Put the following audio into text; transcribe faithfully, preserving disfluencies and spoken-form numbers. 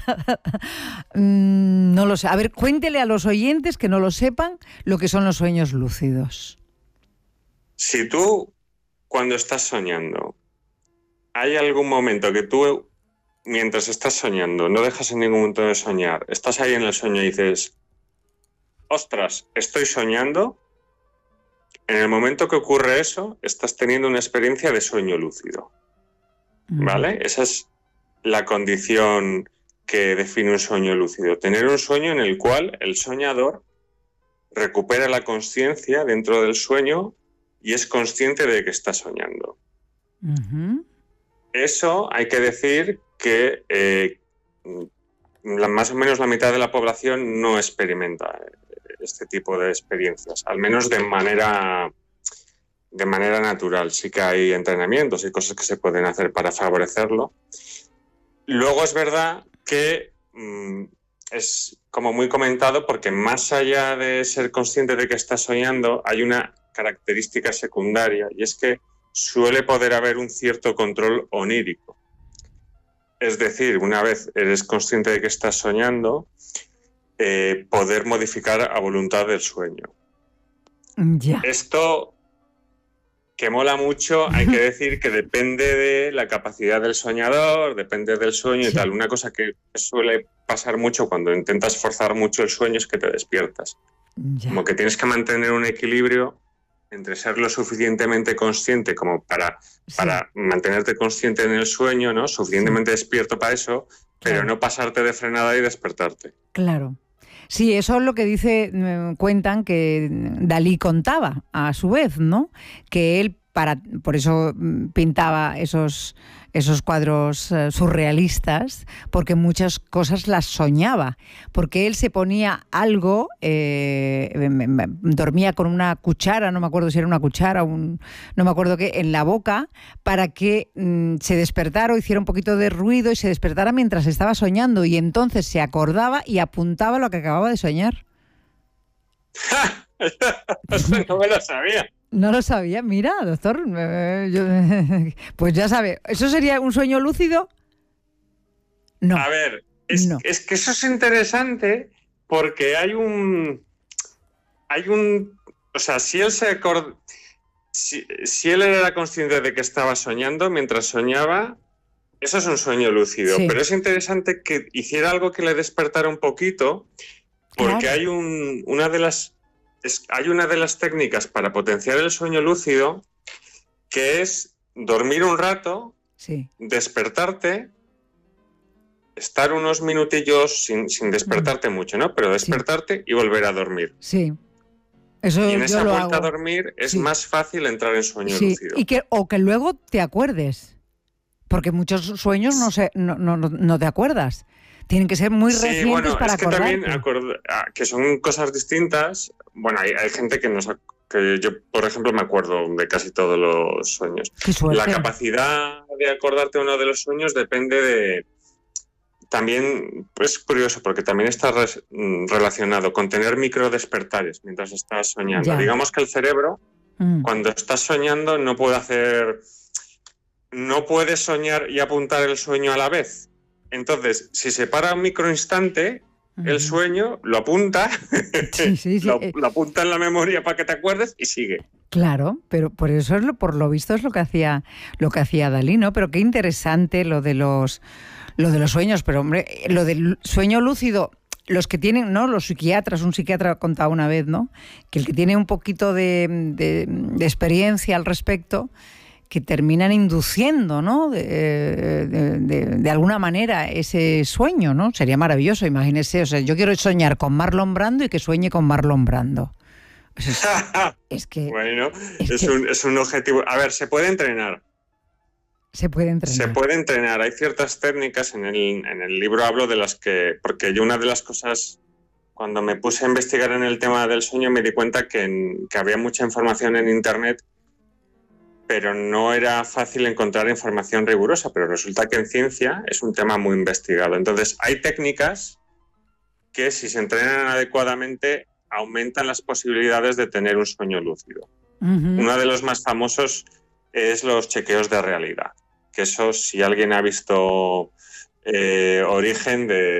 mm, no lo sé. A ver, cuéntele a los oyentes que no lo sepan lo que son los sueños lúcidos. Si tú, cuando estás soñando, hay algún momento que tú, mientras estás soñando, no dejas en ningún momento de soñar, estás ahí en el sueño y dices, ostras, estoy soñando. En el momento que ocurre eso, estás teniendo una experiencia de sueño lúcido, ¿vale? Mm. Esa es la condición que define un sueño lúcido. Tener un sueño en el cual el soñador recupera la consciencia dentro del sueño y es consciente de que está soñando. Uh-huh. Eso hay que decir que eh, la, más o menos la mitad de la población no experimenta este tipo de experiencias, al menos de manera, de manera natural. Sí que hay entrenamientos y cosas que se pueden hacer para favorecerlo. Luego es verdad que mmm, es como muy comentado porque más allá de ser consciente de que estás soñando, hay una característica secundaria y es que suele poder haber un cierto control onírico. Es decir, una vez eres consciente de que estás soñando, eh, poder modificar a voluntad el sueño. Ya. Esto, que mola mucho, hay que decir que depende de la capacidad del soñador, depende del sueño sí. y tal. Una cosa que suele pasar mucho cuando intentas forzar mucho el sueño es que te despiertas. Ya. Como que tienes que mantener un equilibrio entre ser lo suficientemente consciente como para, sí. para mantenerte consciente en el sueño, ¿no? Suficientemente sí. despierto para eso, pero claro. no pasarte de frenada y despertarte. Claro. Sí, eso es lo que dice, cuentan que Dalí contaba a su vez, ¿no? Que él, para, por eso pintaba esos, esos cuadros uh, surrealistas, porque muchas cosas las soñaba, porque él se ponía algo, eh, dormía con una cuchara, no me acuerdo si era una cuchara, un, no me acuerdo qué, en la boca, para que mm, se despertara o hiciera un poquito de ruido y se despertara mientras estaba soñando, y entonces se acordaba y apuntaba lo que acababa de soñar. No me lo sabía. No lo sabía, mira, doctor, eh, yo, eh, pues ya sabe, ¿eso sería un sueño lúcido? No. A ver, es, no. es que eso es interesante porque hay un, hay un, o sea, si él se acord, si, si él era consciente de que estaba soñando, mientras soñaba, eso es un sueño lúcido, sí. pero es interesante que hiciera algo que le despertara un poquito, porque claro. hay un, una de las Es, hay una de las técnicas para potenciar el sueño lúcido que es dormir un rato, sí. despertarte, estar unos minutillos sin, sin despertarte mm. mucho, ¿no? Pero despertarte sí. y volver a dormir. Sí. Eso y en yo esa lo vuelta hago. a dormir es sí. más fácil entrar en sueño sí. lúcido. Y que, o que luego te acuerdes. Porque muchos sueños no, se, no, no, no te acuerdas. Tienen que ser muy recientes sí, bueno, para es que acordarte. también acord- que son cosas distintas. Bueno, hay, hay gente que no que yo, por ejemplo, me acuerdo de casi todos los sueños. Qué suerte. La capacidad de acordarte uno de los sueños depende de... También es curioso porque también está res, relacionado con tener microdespertares mientras estás soñando. Ya. Digamos que el cerebro, mm. cuando estás soñando, no puede hacer... No puede soñar y apuntar el sueño a la vez. Entonces, si se para un microinstante, uh-huh. el sueño lo apunta, sí, sí, sí. lo, lo apunta en la memoria para que te acuerdes y sigue. Claro, pero por eso es lo, por lo visto es lo que hacía, lo que hacía Dalí, ¿no? Pero qué interesante lo de los, lo de los sueños. Pero hombre, lo del sueño lúcido, los que tienen, ¿no? Los psiquiatras, un psiquiatra contaba una vez, ¿no? Que el que tiene un poquito de, de, de experiencia al respecto, que terminan induciendo, ¿no? De, de, de, de alguna manera ese sueño, ¿no? Sería maravilloso, imagínese. O sea, yo quiero soñar con Marlon Brando y que sueñe con Marlon Brando. O sea, es, es que... Bueno, es, es, que, un, es un objetivo... A ver, se puede entrenar. Se puede entrenar. Se puede entrenar. Hay ciertas técnicas, en el, en el libro hablo de las que... Porque yo una de las cosas... Cuando me puse a investigar en el tema del sueño me di cuenta que, en, que había mucha información en Internet, pero no era fácil encontrar información rigurosa, pero resulta que en ciencia es un tema muy investigado. Entonces, hay técnicas que, si se entrenan adecuadamente, aumentan las posibilidades de tener un sueño lúcido. Uh-huh. Uno de los más famosos es los chequeos de realidad, que eso, si alguien ha visto eh, Origen de